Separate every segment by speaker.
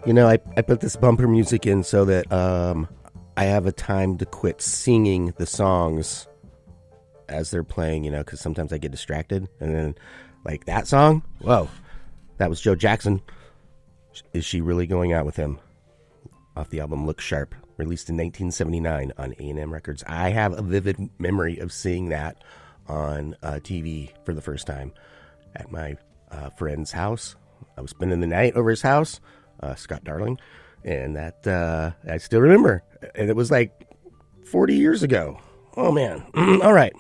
Speaker 1: I put this bumper music in so that I have a time to quit singing the songs as they're playing, because sometimes I get distracted. And then, like that song, whoa, that was Joe Jackson. Is She Really Going Out With Him? Off the album Look Sharp, released in 1979 on A&M Records. I have a vivid memory of seeing that on TV for the first time at my friend's house. I was spending the night over his house, Scott Darling, and that I still remember. And it was like 40 years ago. Oh, man. All right.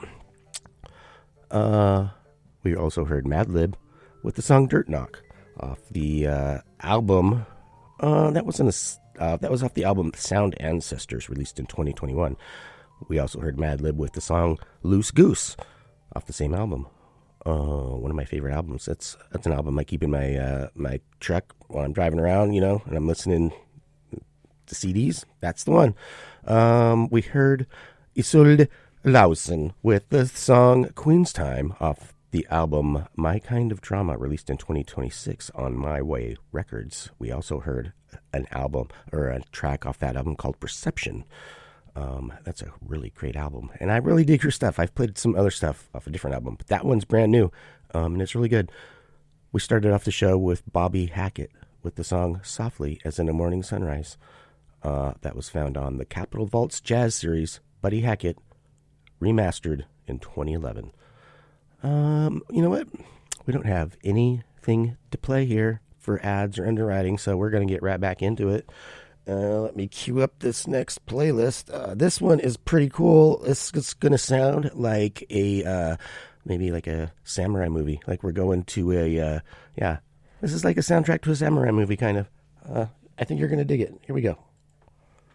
Speaker 1: We also heard Madlib with the song Dirt Knock off the album. That was off the album Sound Ancestors, released in 2021. We also heard Madlib with the song Loose Goose off the same album. One of my favorite albums. That's an album I keep in my truck while I'm driving around, and I'm listening to CDs. That's the one. We heard Isolde Lausen with the song Queen's Time off the album My Kind of Drama, released in 2026 on My Way Records. We also heard an album or a track off that album called Perception. That's a really great album, and I really dig her stuff. I've played some other stuff off a different album, but that one's brand new, and it's really good. We started off the show with Bobby Hackett with the song Softly as in a Morning Sunrise. That was found on the Capitol Vaults Jazz Series, Buddy Hackett, remastered in 2011. You know what? We don't have anything to play here for ads or underwriting, so we're going to get right back into it. Let me cue up this next playlist. This one is pretty cool. It's going to sound like maybe like a samurai movie. Like we're going to this is like a soundtrack to a samurai movie, kind of. I think you're going to dig it. Here we go.